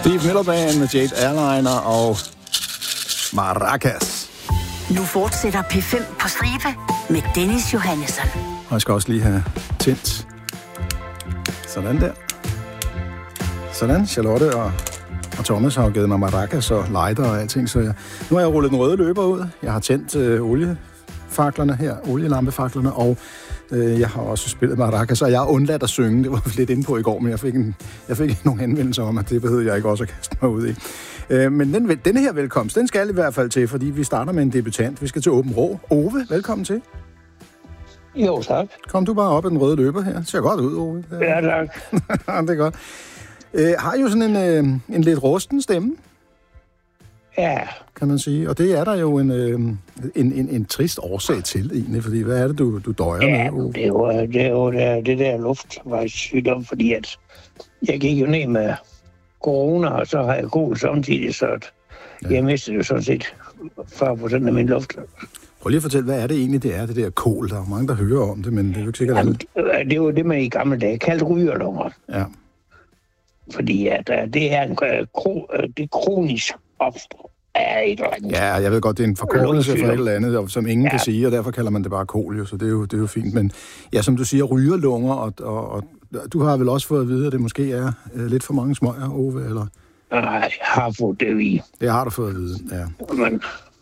Steve Miller Band med Jade Airliner og Maracas. Nu fortsætter P5 på stribe med Dennis Johannesson. Og jeg skal også lige have tændt. Sådan der. Sådan, Charlotte og Thomas har jo givet mig maracas og lighter og alting, så nu har jeg rullet den røde løber ud. Jeg har tændt oliefaklerne her, olielampefakerne, og jeg har også spillet maracas, og jeg har undladt at synge. Det var vi lidt inde på i går, men jeg fik nogle henvendelser om, at det behøvede jeg ikke også at kaste mig ud i. Men denne her velkomst, den skal i hvert fald til, fordi vi starter med en debutant. Vi skal til Åben Rå. Ove, velkommen til. Jo, tak. Kom du bare op ad den røde løber her. Det ser godt ud, Ove. Ja, tak. Det er godt. Har jo sådan en lidt rusten stemme. Ja. Kan man sige. Og det er der jo en trist årsag til, egentlig. Fordi hvad er det, du døjer med? Det er jo det der luftvejssygdom, fordi at jeg gik jo ned med corona, og så har jeg kol samtidig, så jeg mistede jo sådan set 40% af min luft. Prøv lige at fortælle, hvad er det egentlig, det er, det der kol? Der er mange, der hører om det, men det er jo ikke sikkert alt. Det er jo det, man i gamle dage kaldte rygerlunger. Ja. Fordi at det er det kronisk opstår af et eller andet. Ja, jeg ved godt, det er en forkortelse for et eller andet, som ingen kan sige, og derfor kalder man det bare kol, jo, så det er jo fint. Men ja, som du siger, rygerlunger, og du har vel også fået at vide, at det måske er lidt for mange smøger, Ove, eller? Nej, jeg har fået det i. Det har du fået at vide, ja. Men,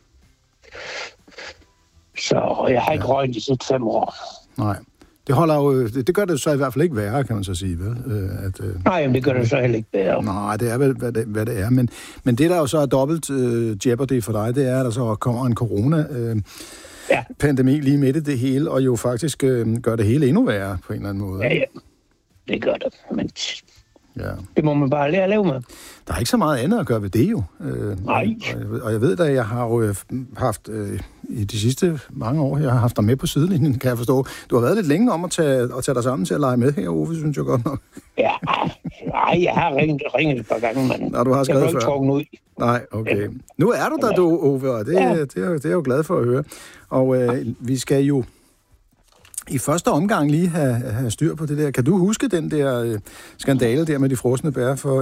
så jeg har ikke røget de sidste 5 år. Nej. Det gør det så i hvert fald ikke værre, kan man så sige, vel? Nej, men det gør det så heller ikke værre. Nej, det er vel, hvad det er. Men det, der jo så er dobbelt jeopardy for dig, det er, at der så kommer en corona-pandemi lige midt i det hele, og jo faktisk gør det hele endnu værre på en eller anden måde. Ja. Det gør det, men det må man bare lære at leve med. Der er ikke så meget andet at gøre ved det jo. Nej. Og jeg ved da, jeg har jo haft i de sidste mange år, jeg har haft dig med på sidelinjen, kan jeg forstå. Du har været lidt længe om at tage dig sammen til at lege med her, Ove, synes jeg godt nok. Ja, nej, jeg har ringet et par gange, men du har skrevet jeg har ikke ud. Nej, okay. Ja. Nu er du der, Ove, og det er jeg jo glad for at høre. Og vi skal jo i første omgang lige have styr på det der. Kan du huske den der skandale der med de frosne bær for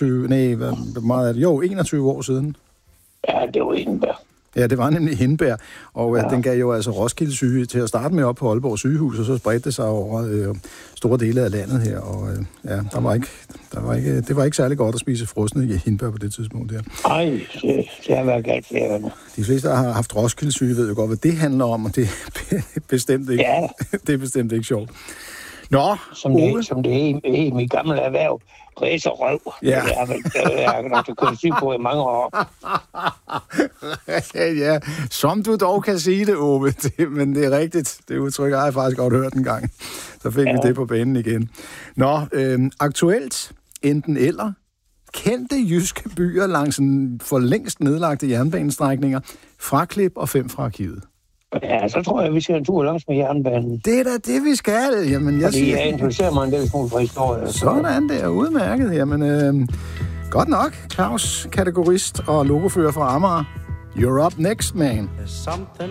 21 år siden? Ja, det var Hindbær. Ja, det var nemlig Hindbær, og den gav jo altså Roskilde syge til at starte med op på Aalborg sygehus, og så spredte det sig over store dele af landet her, og det var ikke særlig godt at spise frosne Hindbær på det tidspunkt der. Nej, det har været galt flere gange. De fleste, der har haft Roskilde syge, ved jo godt, hvad det handler om, og det er bestemt ikke, det er bestemt ikke sjovt. Nå, som det er i mit gamle erhverv. Ræserøv. Ja. Jeg har nok kørt syg på i mange år. Ja, som du dog kan sige det, Ove. Men det er rigtigt. Det udtryk har jeg faktisk godt hørt en gang. Så fik vi det på banen igen. Nå, aktuelt enten eller. Kendte jyske byer langs en for længst nedlagte jernbanestrækninger. Fraklip og 5 fra arkivet. Ja, så tror jeg, vi skal en tur langs med jernbanen. Det er da det, vi skal. Jamen, jeg interesserer mig en del for historie. Sådan, det er udmærket. Jamen, godt nok. Claus, kategorist og logofører fra Amager. You're up next, man.